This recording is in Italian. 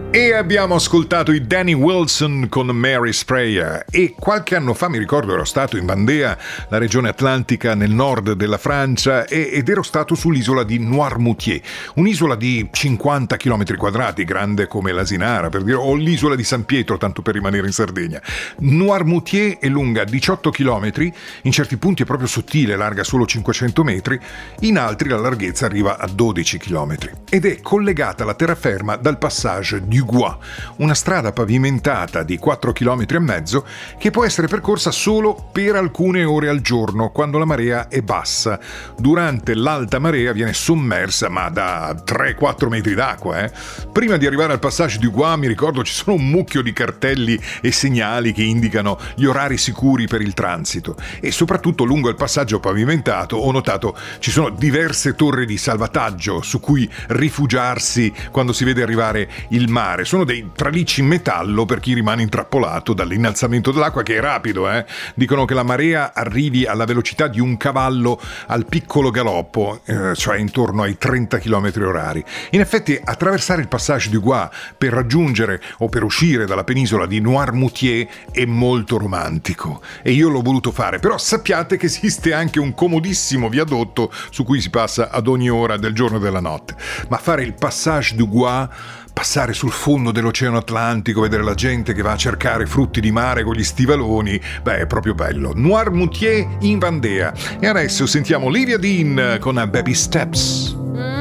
E abbiamo ascoltato i Danny Wilson con Mary Sprayer, e qualche anno fa, mi ricordo, ero stato in Vandea, la regione atlantica nel nord della Francia, ed ero stato sull'isola di Noirmoutier, un'isola di 50 km quadrati, grande come l'Asinara, per dire, o l'isola di San Pietro, tanto per rimanere in Sardegna. Noirmoutier è lunga 18 km, in certi punti è proprio sottile, larga solo 500 metri, in altri la larghezza arriva a 12 km, ed è collegata alla terraferma dal passage du Gois, una strada pavimentata di 4 km e mezzo che può essere percorsa solo per alcune ore al giorno, quando la marea è bassa. Durante l'alta marea viene sommersa, ma da 3-4 metri d'acqua. Prima di arrivare al passage du Gois, mi ricordo, ci sono un mucchio di cartelli e segnali che indicano gli orari sicuri per il transito, e soprattutto lungo il passaggio pavimentato ho notato ci sono diverse torri di salvataggio su cui rifugiarsi quando si vede arrivare il mare. Sono dei tralicci in metallo per chi rimane intrappolato dall'innalzamento dell'acqua, che è rapido. Dicono che la marea arrivi alla velocità di un cavallo al piccolo galoppo, cioè intorno ai 30 km orari. In effetti attraversare il passage du Gois per raggiungere o per uscire dalla penisola di Noirmoutier è molto romantico, e io l'ho voluto fare, però sappiate che esiste anche un comodissimo viadotto su cui si passa ad ogni ora del giorno e della notte. Ma fare il passage du Gois, passare sul fondo dell'Oceano Atlantico, vedere la gente che va a cercare frutti di mare con gli stivaloni, è proprio bello. Noirmoutier in Vandea. E adesso sentiamo Livia Dean con Baby Steps.